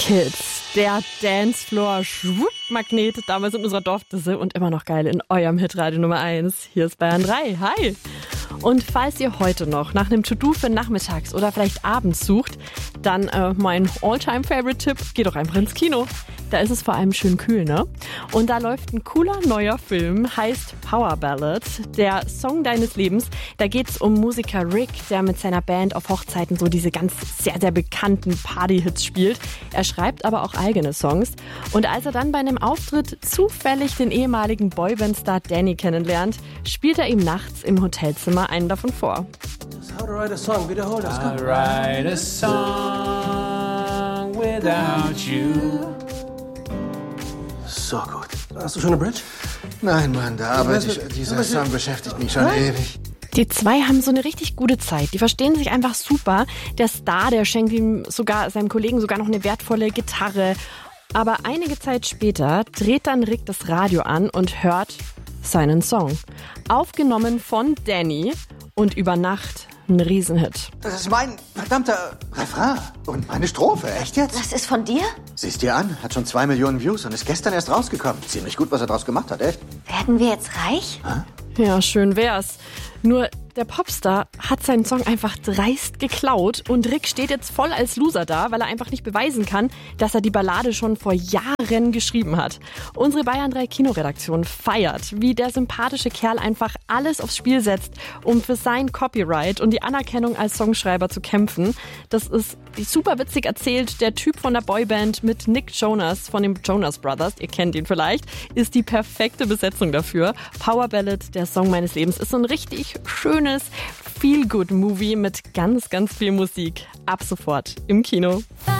Kids, der Dancefloor-Magnet damals in unserer Dorfdisse und immer noch geil in eurem Hitradio Nummer 1. Hier ist Bayern 3. Hi! Und falls ihr heute noch nach einem To-Do für nachmittags oder vielleicht abends sucht, dann mein All-Time-Favorite-Tipp, geht doch einfach ins Kino. Da ist es vor allem schön kühl, ne? Und da läuft ein cooler neuer Film, heißt Power Ballad, der Song deines Lebens. Da geht's um Musiker Rick, der mit seiner Band auf Hochzeiten so diese ganz sehr, sehr bekannten Party-Hits spielt. Er schreibt aber auch eigene Songs. Und als er dann bei einem Auftritt zufällig den ehemaligen Boyband-Star Danny kennenlernt, spielt er ihm nachts im Hotelzimmer einen davon vor. How to write a song, wiederhol das. I write a song without you. So gut. Hast du schon eine Bridge? Nein, Mann, da arbeite ich. Dieser Song beschäftigt mich schon ewig. Die zwei haben so eine richtig gute Zeit. Die verstehen sich einfach super. Der Star, der schenkt seinem Kollegen sogar noch eine wertvolle Gitarre. Aber einige Zeit später dreht dann Rick das Radio an und hört seinen Song. Aufgenommen von Danny und über Nacht ein Riesenhit. Das ist mein verdammter Refrain und meine Strophe. Echt jetzt? Das ist von dir? Sieh's dir an, hat schon 2 Millionen Views und ist gestern erst rausgekommen. Ziemlich gut, was er draus gemacht hat, echt. Werden wir jetzt reich? Ja, schön wär's. Nur der Popstar hat seinen Song einfach dreist geklaut und Rick steht jetzt voll als Loser da, weil er einfach nicht beweisen kann, dass er die Ballade schon vor Jahren geschrieben hat. Unsere Bayern 3 Kinoredaktion feiert, wie der sympathische Kerl einfach alles aufs Spiel setzt, um für sein Copyright und die Anerkennung als Songschreiber zu kämpfen. Das ist super witzig erzählt. Der Typ von der Boyband mit Nick Jonas von den Jonas Brothers, ihr kennt ihn vielleicht, ist die perfekte Besetzung dafür. Power Ballad, der Song meines Lebens, ist so ein richtig schönes Feel-Good-Movie mit ganz, ganz viel Musik. Ab sofort im Kino.